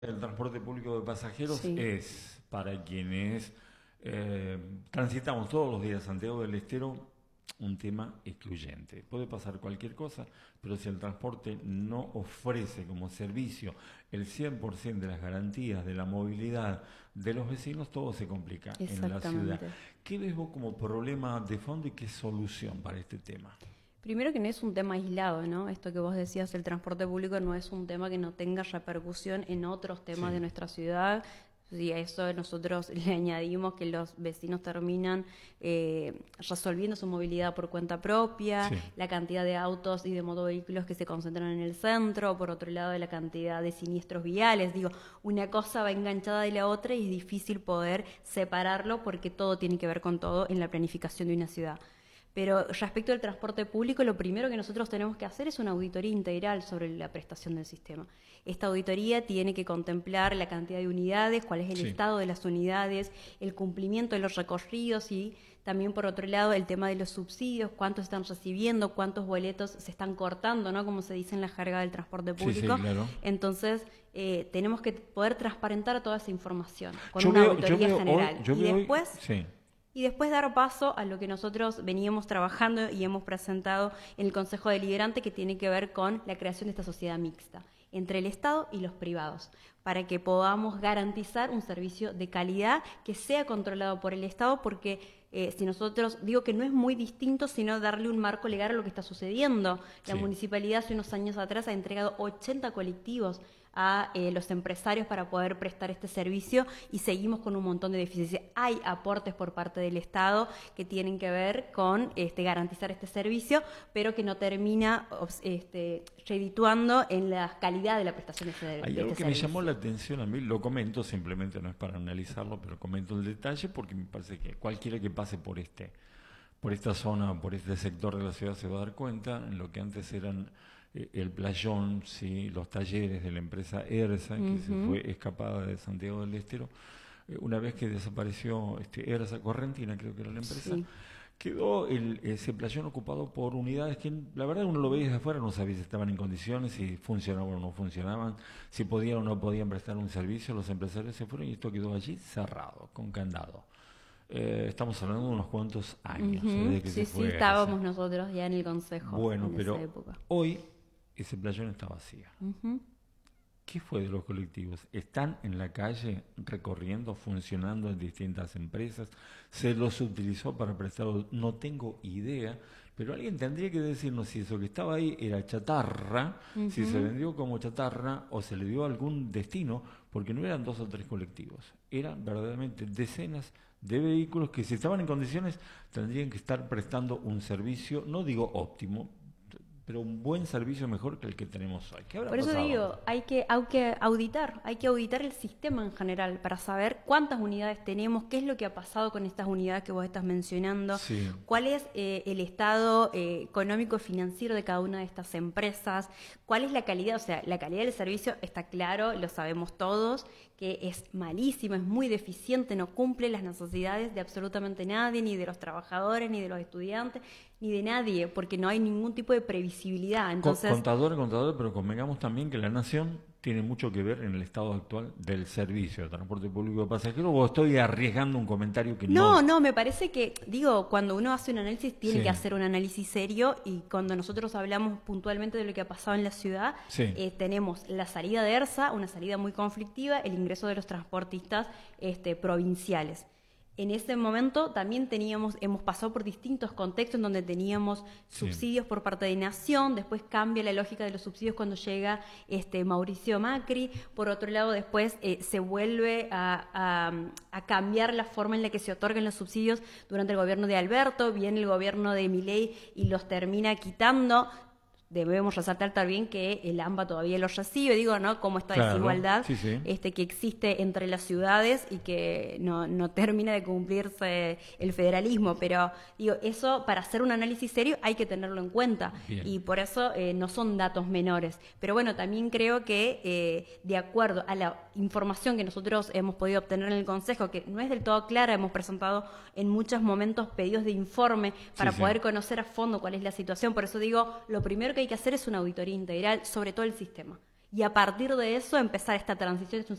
El transporte público de pasajeros Sí, es para quienes transitamos todos los días Santiago del Estero un tema excluyente. Puede pasar cualquier cosa, pero si el transporte no ofrece como servicio el 100% de las garantías de la movilidad de los vecinos, todo se complica en la ciudad. exactamente. ¿Qué ves vos como problema de fondo y qué solución para este tema? Primero que no es un tema aislado, ¿no? Esto que vos decías, el transporte público no es un tema que no tenga repercusión en otros temas de Sí, nuestra ciudad. Y a eso nosotros le añadimos que los vecinos terminan resolviendo su movilidad por cuenta propia, sí. la cantidad de autos y de motovehículos que se concentran en el centro, por otro lado la cantidad de siniestros viales. Digo, una cosa va enganchada de la otra y es difícil poder separarlo porque todo tiene que ver con todo en la planificación de una ciudad. Pero respecto al transporte público, lo primero que nosotros tenemos que hacer es una auditoría integral sobre la prestación del sistema. Esta auditoría tiene que contemplar la cantidad de unidades, cuál es el Sí. estado de las unidades, el cumplimiento de los recorridos y también, por otro lado, el tema de los subsidios, cuántos están recibiendo, cuántos boletos se están cortando, ¿no? Como se dice en la jerga del transporte Sí, sí, público. claro. Entonces, tenemos que poder transparentar toda esa información con Yo una veo, yo auditoría veo hoy, general. yo veo hoy, sí, Y después dar paso a lo que nosotros veníamos trabajando y hemos presentado en el Consejo Deliberante, que tiene que ver con la creación de esta sociedad mixta entre el Estado y los privados, para que podamos garantizar un servicio de calidad que sea controlado por el Estado, porque si nosotros, digo que no es muy distinto, sino darle un marco legal a lo que está sucediendo. La sí. municipalidad hace unos años atrás ha entregado 80 colectivos a los empresarios para poder prestar este servicio y seguimos con un montón de deficiencias. Hay aportes por parte del Estado que tienen que ver con garantizar este servicio, pero que no termina redituando en la calidad de la prestación Hay de algo este que me llamó la servicio. atención a mí, lo comento, simplemente no es para analizarlo, pero comento el detalle porque me parece que cualquiera que pase por esta zona, por este sector de la ciudad se va a dar cuenta, en lo que antes eran el playón, sí, los talleres de la empresa ERSA, que se Ujú. fue escapada de Santiago del Estero, una vez que desapareció ERSA Correntina, creo que era la empresa, Sí. quedó ese playón ocupado por unidades que la verdad uno lo veía desde afuera, no sabía si estaban en condiciones, si funcionaban o no funcionaban, si podían o no podían prestar un servicio, los empresarios se fueron y esto quedó allí cerrado, con candado. Estamos hablando de unos cuantos años Ujú. desde que se Sí, sí, fue ERSA. estábamos nosotros ya en el Consejo Bueno, en esa pero época. hoy ese playón está vacío. Ujú. ¿Qué fue de los colectivos? ¿Están en la calle recorriendo, funcionando en distintas empresas? ¿Se los utilizó para prestar? No tengo idea, pero alguien tendría que decirnos si eso que estaba ahí era chatarra, si se Ujú. vendió como chatarra o se le dio algún destino, porque no eran 2 o 3 colectivos, eran verdaderamente decenas de vehículos que si estaban en condiciones tendrían que estar prestando un servicio, no digo óptimo, pero un buen servicio mejor que el que tenemos hoy. ¿Qué habrá Por eso pasado? digo, hay que auditar el sistema en general para saber cuántas unidades tenemos, qué es lo que ha pasado con estas unidades que vos estás mencionando, Sí, cuál es el estado económico y financiero de cada una de estas empresas, cuál es la calidad, o sea, la calidad del servicio está claro, lo sabemos todos, que es malísimo, es muy deficiente, no cumple las necesidades de absolutamente nadie, ni de los trabajadores, ni de los estudiantes, ni de nadie, porque no hay ningún tipo de previsibilidad. Entonces, contador, pero convengamos también que la nación tiene mucho que ver en el estado actual del servicio de transporte público de pasajeros, o estoy arriesgando un comentario que no, no... no, me parece que, digo, cuando uno hace un análisis, tiene Sí, que hacer un análisis serio y cuando nosotros hablamos puntualmente de lo que ha pasado en la ciudad, sí, tenemos la salida de ERSA, una salida muy conflictiva, el ingreso de los transportistas provinciales. En ese momento también hemos pasado por distintos contextos en donde teníamos sí. subsidios por parte de Nación, después cambia la lógica de los subsidios cuando llega Mauricio Macri, por otro lado después se vuelve a cambiar la forma en la que se otorgan los subsidios durante el gobierno de Alberto, viene el gobierno de Milei y los termina quitando. Debemos resaltar también que el AMBA todavía los recibe, digo, ¿no? Como esta Claro, desigualdad sí, sí. que existe entre las ciudades y que no termina de cumplirse el federalismo. Pero, digo, eso para hacer un análisis serio hay que tenerlo en cuenta. Bien. Y por eso no son datos menores. Pero bueno, también creo que de acuerdo a la información que nosotros hemos podido obtener en el Consejo, que no es del todo clara, hemos presentado en muchos momentos pedidos de informe para Sí, sí. poder conocer a fondo cuál es la situación. Por eso digo, lo primero que hay que hacer es una auditoría integral sobre todo el sistema y a partir de eso empezar esta transición. Es un